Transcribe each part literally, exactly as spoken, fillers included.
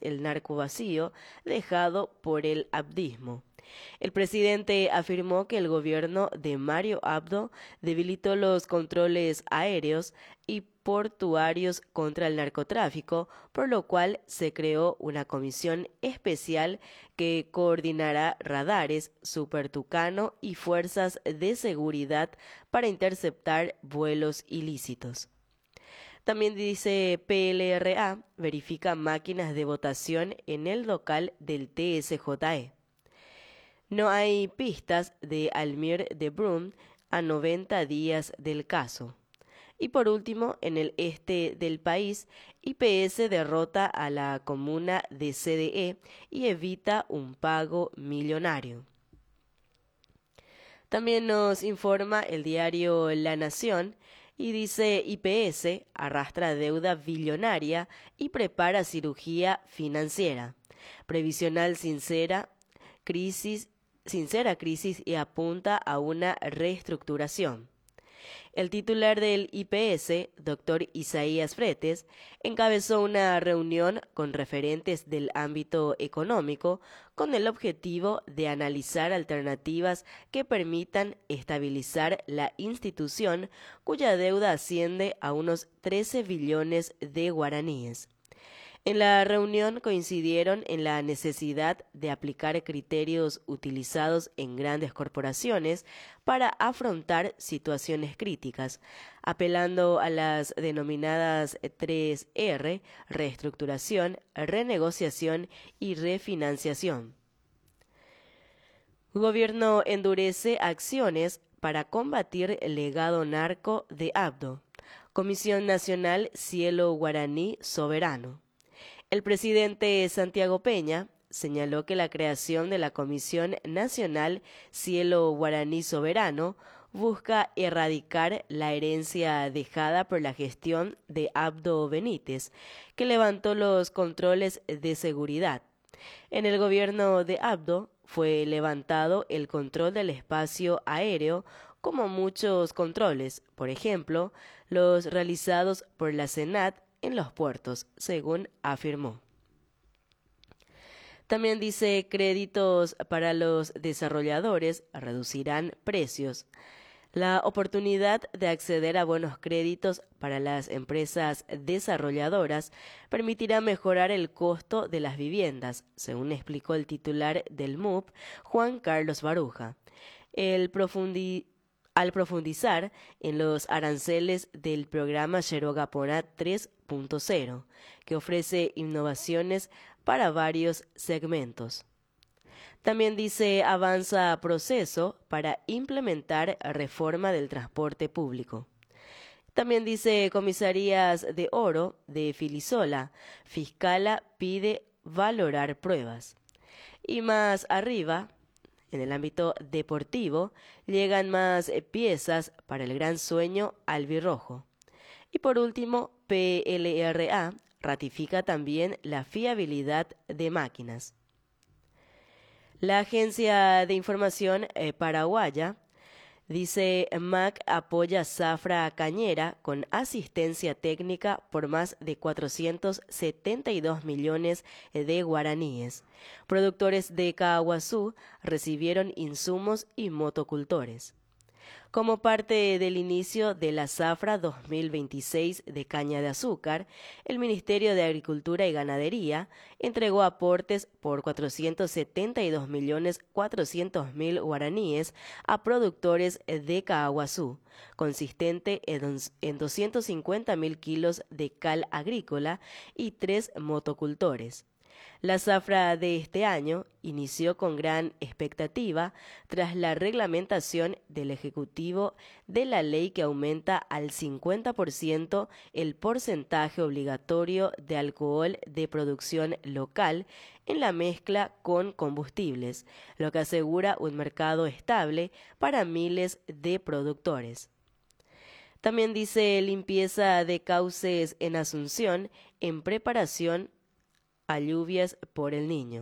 el narcovacío dejado por el abdismo. El presidente afirmó que el gobierno de Mario Abdo debilitó los controles aéreos y portuarios contra el narcotráfico, por lo cual se creó una comisión especial que coordinará radares, supertucano y fuerzas de seguridad para interceptar vuelos ilícitos. También dice P L R A verifica máquinas de votación en el local del T S J E. No hay pistas de Almir de Brum a noventa días del caso. Y por último, en el este del país, I P S derrota a la comuna de C D E y evita un pago millonario. También nos informa el diario La Nación y dice I P S arrastra deuda billonaria y prepara cirugía financiera. Previsional sincera, crisis sincera crisis y apunta a una reestructuración. El titular del I P S, doctor Isaías Fretes, encabezó una reunión con referentes del ámbito económico con el objetivo de analizar alternativas que permitan estabilizar la institución cuya deuda asciende a unos trece billones de guaraníes. En la reunión coincidieron en la necesidad de aplicar criterios utilizados en grandes corporaciones para afrontar situaciones críticas, apelando a las denominadas tres R, reestructuración, renegociación y refinanciación. Gobierno endurece acciones para combatir el legado narco de Abdo. Comisión Nacional Cielo Guaraní Soberano. El presidente Santiago Peña señaló que la creación de la Comisión Nacional Cielo Guaraní Soberano busca erradicar la herencia dejada por la gestión de Abdo Benítez, que levantó los controles de seguridad. En el gobierno de Abdo fue levantado el control del espacio aéreo, como muchos controles, por ejemplo, los realizados por la Senat en los puertos, según afirmó. También dice créditos para los desarrolladores reducirán precios. La oportunidad de acceder a buenos créditos para las empresas desarrolladoras permitirá mejorar el costo de las viviendas, según explicó el titular del M U P, Juan Carlos Baruja. El profundi Al profundizar en los aranceles del programa Yerogapona tres punto cero, que ofrece innovaciones para varios segmentos. También dice avanza proceso para implementar reforma del transporte público. También dice comisarías de oro de Filisola, Fiscala pide valorar pruebas. Y más arriba, en el ámbito deportivo, llegan más piezas para el gran sueño albirrojo. Y por último, P L R A ratifica también la fiabilidad de máquinas. La agencia de información eh, paraguaya dice M A C apoya Zafra Cañera con asistencia técnica por más de cuatrocientos setenta y dos millones de guaraníes. Productores de Caaguazú recibieron insumos y motocultores. Como parte del inicio de la Zafra dos mil veintiséis de caña de azúcar, el Ministerio de Agricultura y Ganadería entregó aportes por cuatrocientos setenta y dos millones cuatrocientos mil guaraníes a productores de Caaguazú, consistente en doscientos cincuenta mil kilos de cal agrícola y tres motocultores. La zafra de este año inició con gran expectativa tras la reglamentación del Ejecutivo de la ley que aumenta al cincuenta por ciento el porcentaje obligatorio de alcohol de producción local en la mezcla con combustibles, lo que asegura un mercado estable para miles de productores. También dice limpieza de cauces en Asunción en preparación a lluvias por el Niño.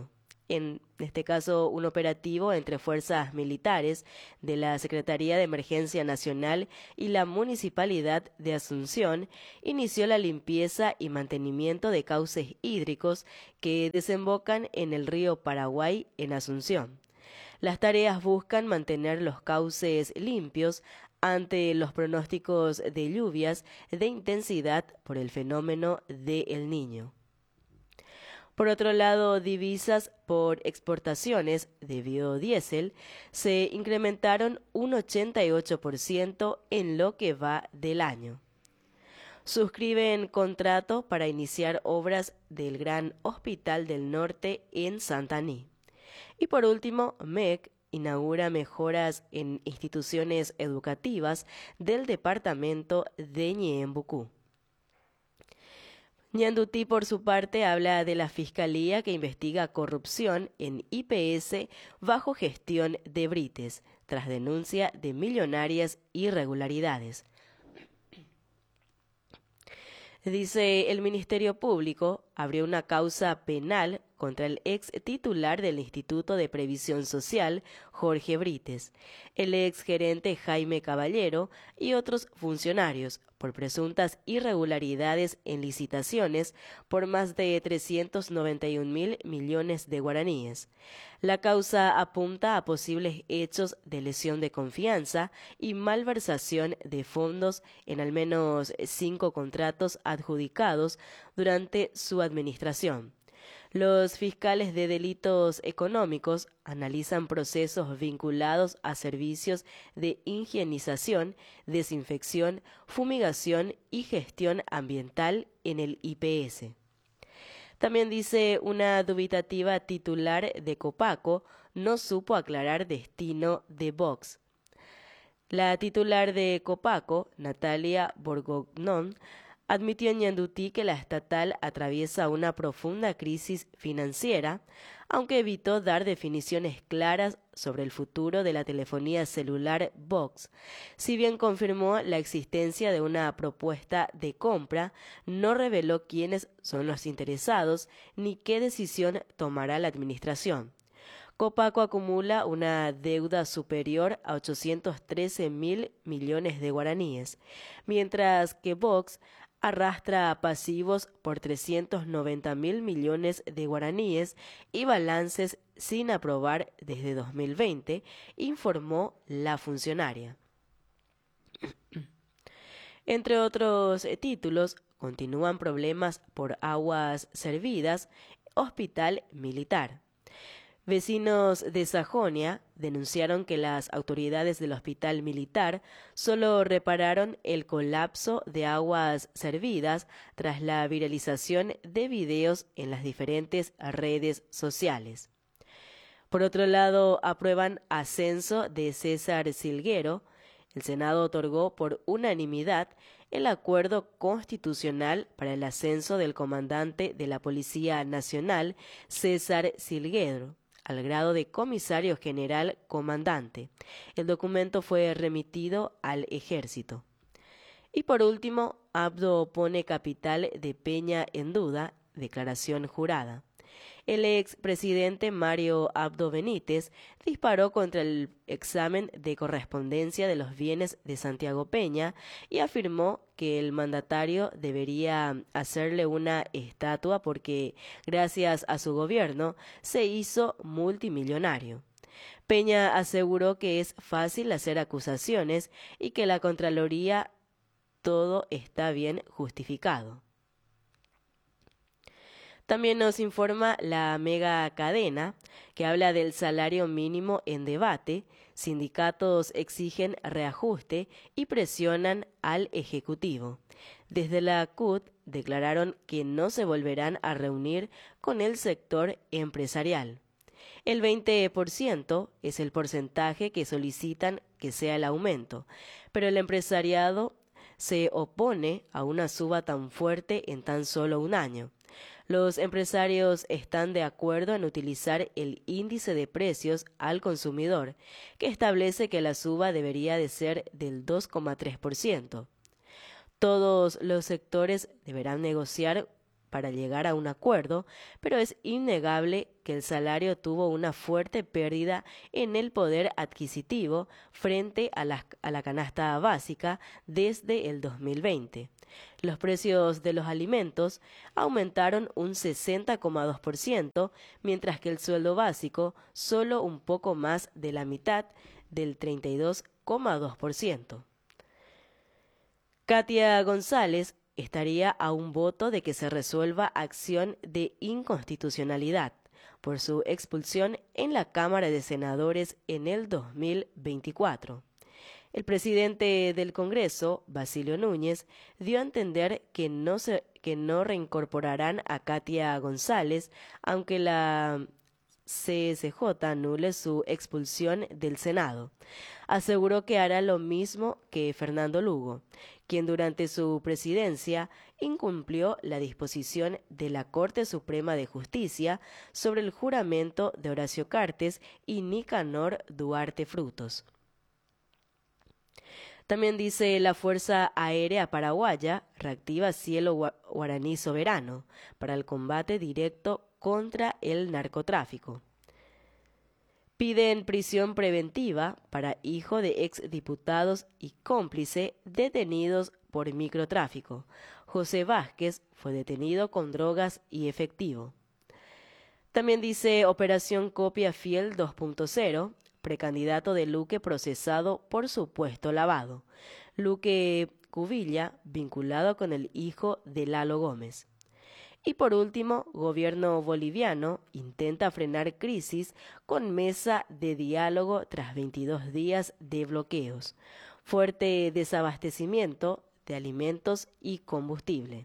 en este caso un operativo entre fuerzas militares de la Secretaría de Emergencia Nacional y la Municipalidad de Asunción, inició la limpieza y mantenimiento de cauces hídricos que desembocan en el río Paraguay en Asunción. Las tareas buscan mantener los cauces limpios ante los pronósticos de lluvias de intensidad por el fenómeno de El Niño. Por otro lado, divisas por exportaciones de biodiesel se incrementaron un ochenta y ocho por ciento en lo que va del año. Suscriben contrato para iniciar obras del Gran Hospital del Norte en Santaní. Y por último, M E C inaugura mejoras en instituciones educativas del departamento de Ñeembucú. Ñandutí, por su parte, habla de la Fiscalía que investiga corrupción en I P S bajo gestión de Brites, tras denuncia de millonarias irregularidades. Dice, el Ministerio Público abrió una causa penal contra el ex titular del Instituto de Previsión Social, Jorge Brites, el ex gerente Jaime Caballero y otros funcionarios por presuntas irregularidades en licitaciones por más de trescientos noventa y un mil millones de guaraníes. La causa apunta a posibles hechos de lesión de confianza y malversación de fondos en al menos cinco contratos adjudicados durante su administración. Los fiscales de delitos económicos analizan procesos vinculados a servicios de higienización, desinfección, fumigación y gestión ambiental en el I P S. También dice, una dubitativa titular de Copaco no supo aclarar destino de Vox. La titular de Copaco, Natalia Borgognón, admitió en Ñandutí que la estatal atraviesa una profunda crisis financiera, aunque evitó dar definiciones claras sobre el futuro de la telefonía celular Vox. Si bien confirmó la existencia de una propuesta de compra, no reveló quiénes son los interesados ni qué decisión tomará la administración. Copaco acumula una deuda superior a ochocientos trece mil millones de guaraníes, mientras que Vox arrastra pasivos por trescientos noventa mil millones de guaraníes y balances sin aprobar desde dos mil veinte, informó la funcionaria. Entre otros títulos, continúan problemas por aguas servidas, hospital militar. Vecinos de Sajonia denunciaron que las autoridades del hospital militar solo repararon el colapso de aguas servidas tras la viralización de videos en las diferentes redes sociales. Por otro lado, aprueban ascenso de César Silguero. El Senado otorgó por unanimidad el acuerdo constitucional para el ascenso del comandante de la Policía Nacional, César Silguero, al grado de comisario general comandante. El documento fue remitido al Ejército. Y por último, Abdo pone capital de Peña en duda, declaración jurada. El expresidente Mario Abdo Benítez disparó contra el examen de correspondencia de los bienes de Santiago Peña y afirmó que el mandatario debería hacerle una estatua porque, gracias a su gobierno, se hizo multimillonario. Peña aseguró que es fácil hacer acusaciones y que la Contraloría todo está bien justificado. También nos informa la mega cadena, que habla del salario mínimo en debate. Sindicatos exigen reajuste y presionan al Ejecutivo. Desde la C U T declararon que no se volverán a reunir con el sector empresarial. El veinte por ciento es el porcentaje que solicitan que sea el aumento, pero el empresariado se opone a una suba tan fuerte en tan solo un año. Los empresarios están de acuerdo en utilizar el índice de precios al consumidor, que establece que la suba debería de ser del dos coma tres por ciento. Todos los sectores deberán negociar para llegar a un acuerdo, pero es innegable que el salario tuvo una fuerte pérdida en el poder adquisitivo frente a la, a la canasta básica desde el dos mil veinte. Los precios de los alimentos aumentaron un sesenta coma dos por ciento, mientras que el sueldo básico solo un poco más de la mitad, del treinta y dos coma dos por ciento. Katia González estaría a un voto de que se resuelva acción de inconstitucionalidad por su expulsión en la Cámara de Senadores en el dos mil veinticuatro. El presidente del Congreso, Basilio Núñez, dio a entender que no, se, que no reincorporarán a Katia González, aunque la C S J anule su expulsión del Senado. Aseguró que hará lo mismo que Fernando Lugo, quien durante su presidencia incumplió la disposición de la Corte Suprema de Justicia sobre el juramento de Horacio Cartes y Nicanor Duarte Frutos. También dice la Fuerza Aérea Paraguaya reactiva cielo guaraní soberano para el combate directo contra el narcotráfico. Piden prisión preventiva para hijo de exdiputados y cómplice detenidos por microtráfico. José Vázquez fue detenido con drogas y efectivo. También dice Operación Copia Fiel dos punto cero, precandidato de Luque procesado por supuesto lavado. Luque Cubilla vinculado con el hijo de Lalo Gómez. Y por último, gobierno boliviano intenta frenar crisis con mesa de diálogo tras veintidós días de bloqueos. Fuerte desabastecimiento de alimentos y combustible.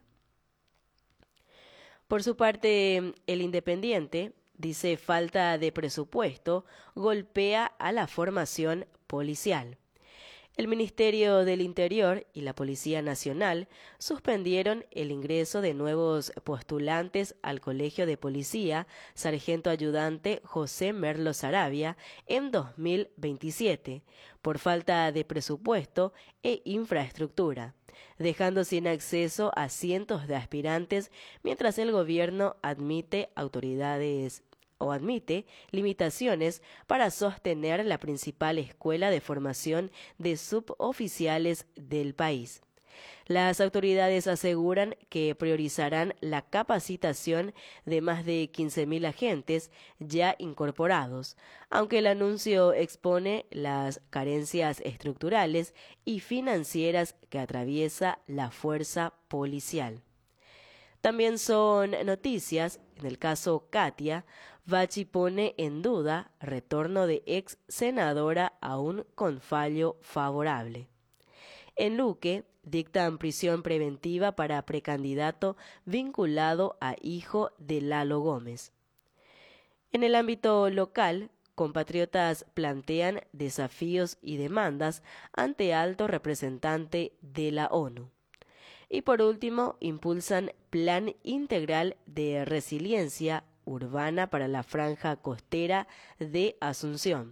Por su parte, El Independiente dice falta de presupuesto golpea a la formación policial. El Ministerio del Interior y la Policía Nacional suspendieron el ingreso de nuevos postulantes al Colegio de Policía Sargento Ayudante José Merlo Saravia en dos mil veintisiete por falta de presupuesto e infraestructura, dejando sin acceso a cientos de aspirantes mientras el gobierno admite autoridades o admite limitaciones para sostener la principal escuela de formación de suboficiales del país. Las autoridades aseguran que priorizarán la capacitación de más de quince mil agentes ya incorporados, aunque el anuncio expone las carencias estructurales y financieras que atraviesa la fuerza policial. También son noticias, en el caso Katia, Bachi pone en duda retorno de ex senadora aún con fallo favorable. En Luque, dictan prisión preventiva para precandidato vinculado a hijo de Lalo Gómez. En el ámbito local, compatriotas plantean desafíos y demandas ante alto representante de la ONU. Y por último, impulsan plan integral de resiliencia urbana para la franja costera de Asunción.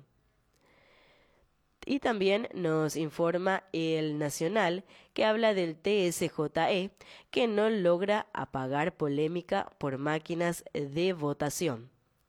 Y también nos informa El Nacional, que habla del T S J E, que no logra apagar polémica por máquinas de votación.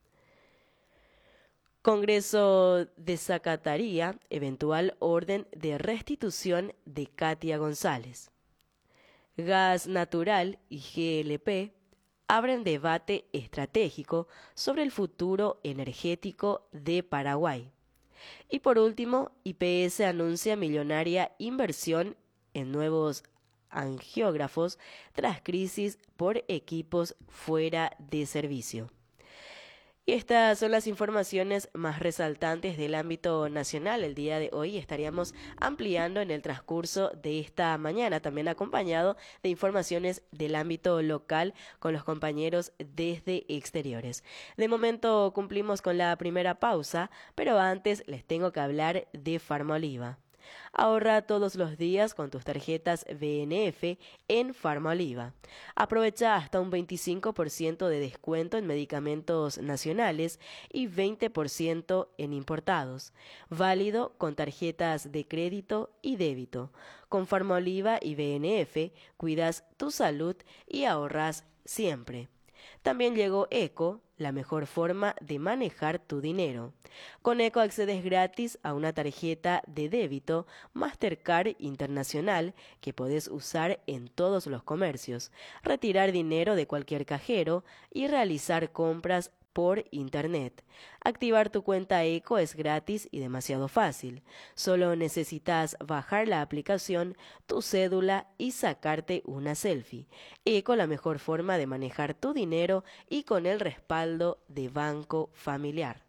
Congreso desacataría eventual orden de restitución de Katia González. Gas Natural y G L P abren debate estratégico sobre el futuro energético de Paraguay. Y por último, I P S anuncia millonaria inversión en nuevos angiógrafos tras crisis por equipos fuera de servicio. Y estas son las informaciones más resaltantes del ámbito nacional. El día de hoy estaríamos ampliando en el transcurso de esta mañana, también acompañado de informaciones del ámbito local con los compañeros desde exteriores. De momento cumplimos con la primera pausa, pero antes les tengo que hablar de Farmaoliva. Ahorra todos los días con tus tarjetas B N F en Farmaliva. Aprovecha hasta un veinticinco por ciento de descuento en medicamentos nacionales y veinte por ciento en importados. Válido con tarjetas de crédito y débito. Con Farmaliva y B N F cuidas tu salud y ahorras siempre. También llegó Eco, la mejor forma de manejar tu dinero. Con Eco accedes gratis a una tarjeta de débito Mastercard Internacional que podés usar en todos los comercios, retirar dinero de cualquier cajero y realizar compras por Internet. Activar tu cuenta Eco es gratis y demasiado fácil. Solo necesitas bajar la aplicación, tu cédula y sacarte una selfie. Eco, la mejor forma de manejar tu dinero y con el respaldo de Banco Familiar.